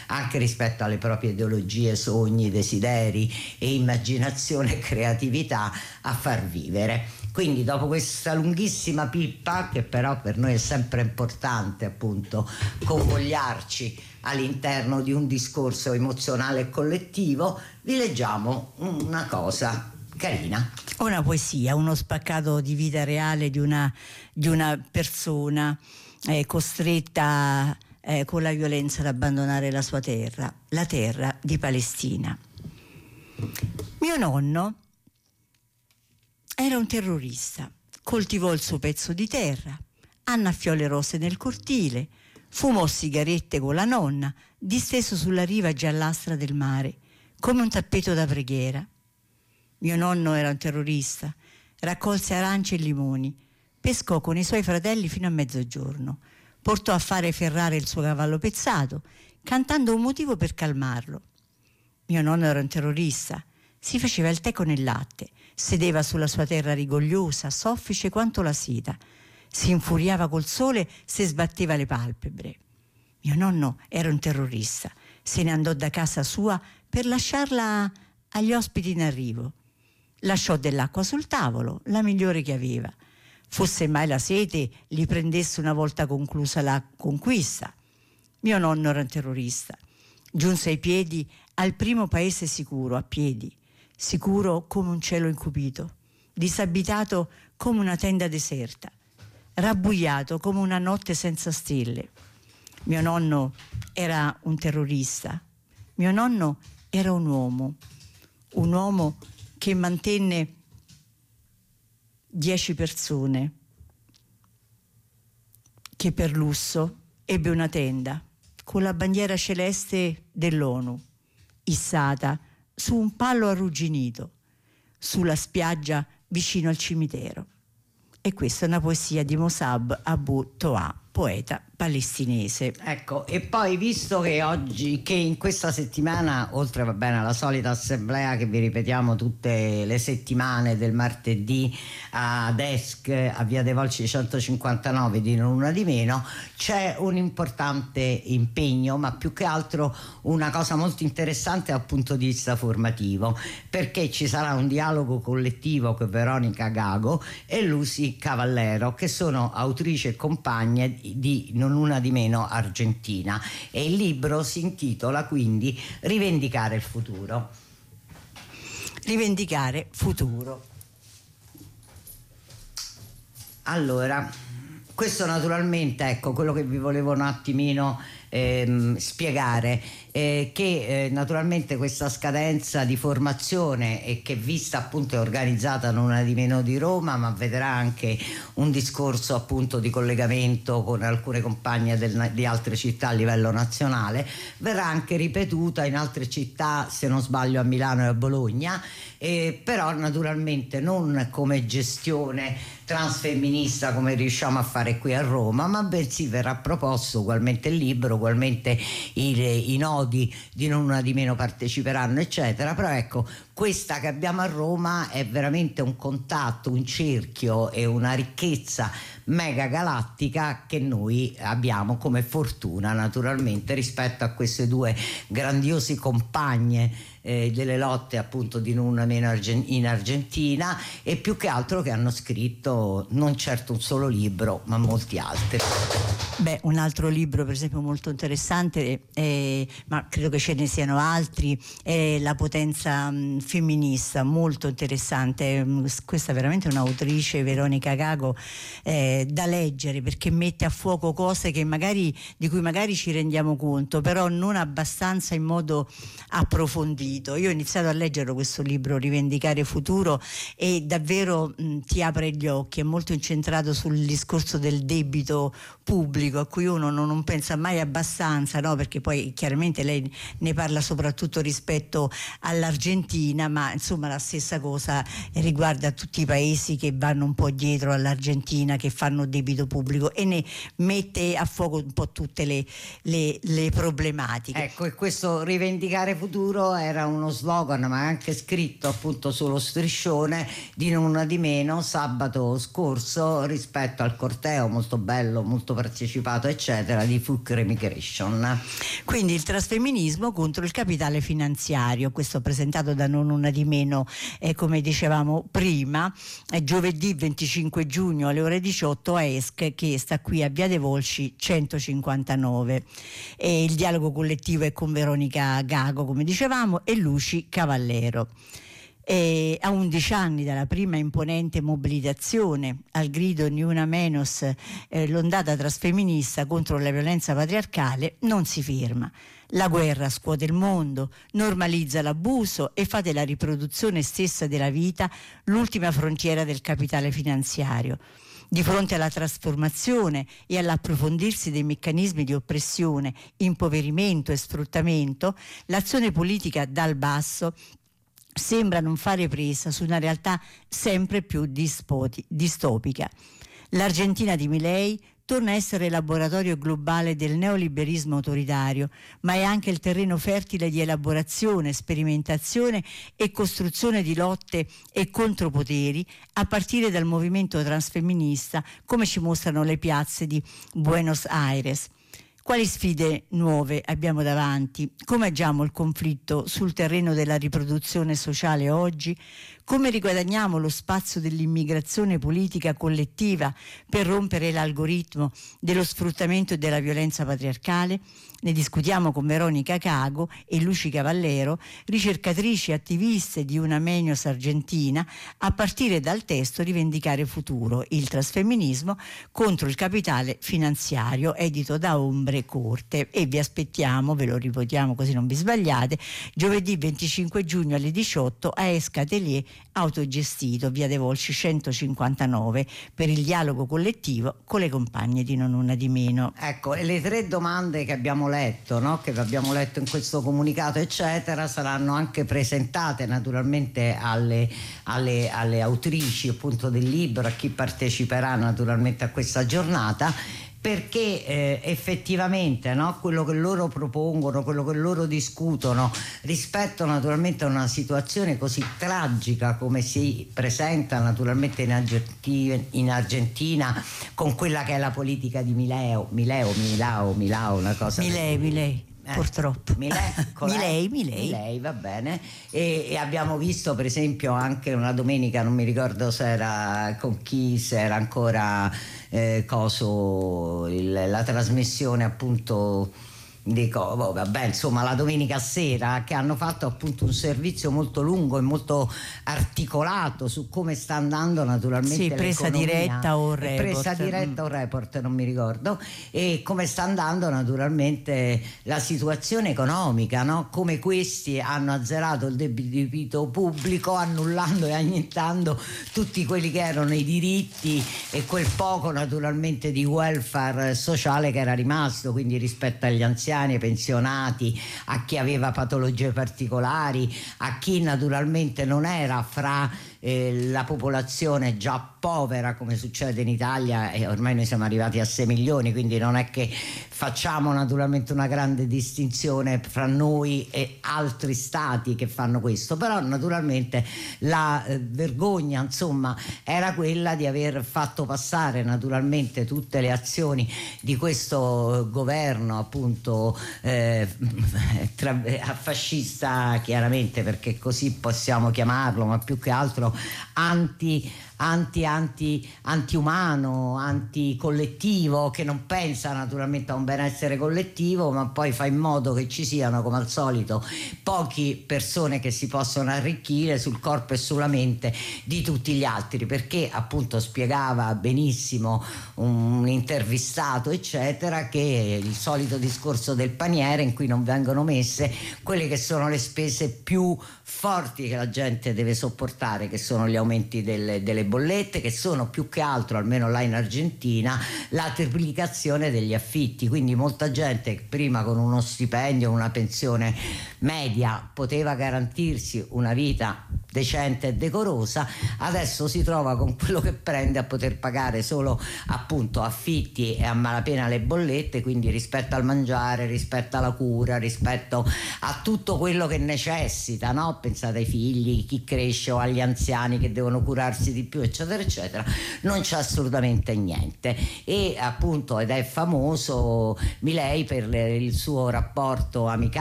anche rispetto alle proprie ideologie, sogni, desideri e immaginazione e creatività a far vivere. Quindi dopo questa lunghissima pippa, che però per noi è sempre importante appunto convogliarci all'interno di un discorso emozionale e collettivo, vi leggiamo una cosa carina. Una poesia, uno spaccato di vita reale di una persona costretta con la violenza ad abbandonare la sua terra, la terra di Palestina. Mio nonno era un terrorista, coltivò il suo pezzo di terra, annaffiò le rose nel cortile, fumò sigarette con la nonna, disteso sulla riva giallastra del mare, come un tappeto da preghiera. Mio nonno era un terrorista, raccolse arance e limoni, pescò con i suoi fratelli fino a mezzogiorno, portò a fare ferrare il suo cavallo pezzato, cantando un motivo per calmarlo. Mio nonno era un terrorista, si faceva il tè con il latte, sedeva sulla sua terra rigogliosa, soffice quanto la seta, si infuriava col sole se sbatteva le palpebre. Mio nonno era un terrorista, se ne andò da casa sua per lasciarla agli ospiti in arrivo. Lasciò dell'acqua sul tavolo, la migliore che aveva. Fosse mai la sete li prendesse una volta conclusa la conquista. Mio nonno era un terrorista. Giunse ai piedi al primo paese sicuro, a piedi, sicuro come un cielo incupito, disabitato come una tenda deserta, rabbuiato come una notte senza stelle. Mio nonno era un terrorista. Mio nonno era un uomo che mantenne 10 persone, che per lusso ebbe una tenda con la bandiera celeste dell'ONU issata su un palo arrugginito sulla spiaggia vicino al cimitero. E questa è una poesia di Mossab Abu Toa, poeta palestinese. Ecco, e poi visto che oggi, che in questa settimana, oltre va bene alla solita assemblea che vi ripetiamo tutte le settimane del martedì ad Esc, a Via dei Volsci 159 di Non Una di Meno, c'è un importante impegno, ma più che altro una cosa molto interessante dal punto di vista formativo, perché ci sarà un dialogo collettivo con Veronica Gago e Lucy Cavallero, che sono autrici e compagne di Non Una di Meno Argentina, e il libro si intitola quindi Rivendicare il futuro. Rivendicare futuro. Allora, questo naturalmente, ecco, quello che vi volevo un attimino spiegare, che naturalmente questa scadenza di formazione, e che vista appunto è organizzata Non Una di Meno di Roma, ma vedrà anche un discorso appunto di collegamento con alcune compagne di altre città a livello nazionale, verrà anche ripetuta in altre città, se non sbaglio a Milano e a Bologna, però naturalmente non come gestione transfemminista come riusciamo a fare qui a Roma, ma bensì verrà proposto ugualmente il libro, ugualmente i nodi di Non Una di Meno parteciperanno, eccetera. Però ecco, questa che abbiamo a Roma è veramente un contatto, un cerchio e una ricchezza mega galattica che noi abbiamo come fortuna naturalmente rispetto a queste due grandiose compagne delle lotte appunto di Non Una Meno in Argentina, e più che altro che hanno scritto non certo un solo libro ma molti altri. Beh, un altro libro per esempio molto interessante, ma credo che ce ne siano altri, è La potenza femminista, molto interessante. Questa è veramente un'autrice, Veronica Gago, da leggere, perché mette a fuoco cose che di cui magari ci rendiamo conto, però non abbastanza in modo approfondito. Io ho iniziato a leggere questo libro, Rivendicare futuro, e davvero ti apre gli occhi, è molto incentrato sul discorso del debito pubblico, a cui uno non pensa mai abbastanza, no? Perché poi chiaramente lei ne parla soprattutto rispetto all'Argentina, ma insomma la stessa cosa riguarda tutti i paesi che vanno un po' dietro all'Argentina, che fanno debito pubblico e ne mette a fuoco un po' tutte le problematiche. Ecco, e questo rivendicare futuro era uno slogan, ma è anche scritto appunto sullo striscione di Non Una Di Meno sabato scorso rispetto al corteo molto bello, molto partecipato eccetera di Fuck Remigration. Quindi il trasfemminismo contro il capitale finanziario, questo presentato da Non Una Di Meno, come dicevamo prima, giovedì 25 giugno alle ore 18 a ESC, che sta qui a Via dei Volsci 159. E il dialogo collettivo è con Veronica Gago, come dicevamo, e Luci Cavallero. A 11 anni dalla prima imponente mobilitazione al grido Ni una menos, l'ondata trasfemminista contro la violenza patriarcale non si ferma. La guerra scuote il mondo, normalizza l'abuso e fa della riproduzione stessa della vita l'ultima frontiera del capitale finanziario. Di fronte alla trasformazione e all'approfondirsi dei meccanismi di oppressione, impoverimento e sfruttamento, l'azione politica dal basso sembra non fare presa su una realtà sempre più distopica. L'Argentina di Milei torna a essere il laboratorio globale del neoliberismo autoritario, ma è anche il terreno fertile di elaborazione, sperimentazione e costruzione di lotte e contropoteri, a partire dal movimento transfemminista, come ci mostrano le piazze di Buenos Aires. Quali sfide nuove abbiamo davanti? Come agiamo il conflitto sul terreno della riproduzione sociale oggi? Come riguadagniamo lo spazio dell'immigrazione politica collettiva per rompere l'algoritmo dello sfruttamento e della violenza patriarcale? Ne discutiamo con Veronica Gago e Luci Cavallero, ricercatrici e attiviste di Una Menos Argentina, a partire dal testo Rivendicare futuro, il trasfemminismo contro il capitale finanziario, edito da Ombre Corte. E vi aspettiamo, ve lo riportiamo così non vi sbagliate, giovedì 25 giugno alle 18 a Esca Atelier autogestito, Via dei Volsci 159, per il dialogo collettivo con le compagne di Non Una Di Meno. Ecco, e le 3 domande che abbiamo letto, no? Che abbiamo letto in questo comunicato eccetera, saranno anche presentate naturalmente alle autrici appunto del libro, a chi parteciperà naturalmente a questa giornata, perché effettivamente, no, quello che loro propongono, quello che loro discutono rispetto naturalmente a una situazione così tragica come si presenta naturalmente in Argentina, con quella che è la politica di Milei, una cosa Milei. Purtroppo Milei, va bene, e abbiamo visto per esempio anche una domenica, non mi ricordo se era con chi, se era ancora la trasmissione appunto vabbè, insomma, la domenica sera, che hanno fatto appunto un servizio molto lungo e molto articolato su come sta andando naturalmente presa diretta o report, non mi ricordo, e come sta andando naturalmente la situazione economica, no? Come questi hanno azzerato il debito pubblico, annullando e annientando tutti quelli che erano i diritti e quel poco naturalmente di welfare sociale che era rimasto, quindi rispetto agli anziani, ai pensionati, a chi aveva patologie particolari, a chi naturalmente non era fra la popolazione già povera come succede in Italia, e ormai noi siamo arrivati a 6 milioni, quindi non è che facciamo naturalmente una grande distinzione fra noi e altri stati che fanno questo, però naturalmente la vergogna insomma era quella di aver fatto passare naturalmente tutte le azioni di questo governo appunto fascista, chiaramente, perché così possiamo chiamarlo, ma più che altro antiumano, anticollettivo, che non pensa naturalmente a un benessere collettivo, ma poi fa in modo che ci siano, come al solito, poche persone che si possono arricchire sul corpo e sulla mente di tutti gli altri, perché appunto spiegava benissimo un intervistato eccetera che il solito discorso del paniere, in cui non vengono messe quelle che sono le spese più forti che la gente deve sopportare, che sono gli aumenti delle bollette, che sono più che altro, almeno là in Argentina, la triplicazione degli affitti. Quindi molta gente che prima con uno stipendio, una pensione media poteva garantirsi una vita decente e decorosa, adesso si trova con quello che prende a poter pagare solo appunto affitti e a malapena le bollette, quindi rispetto al mangiare, rispetto alla cura, rispetto a tutto quello che necessita, no? Pensate ai figli, chi cresce o agli anziani che devono curarsi di più, eccetera eccetera, non c'è assolutamente niente. E appunto, ed è famoso Milei per il suo rapporto amicale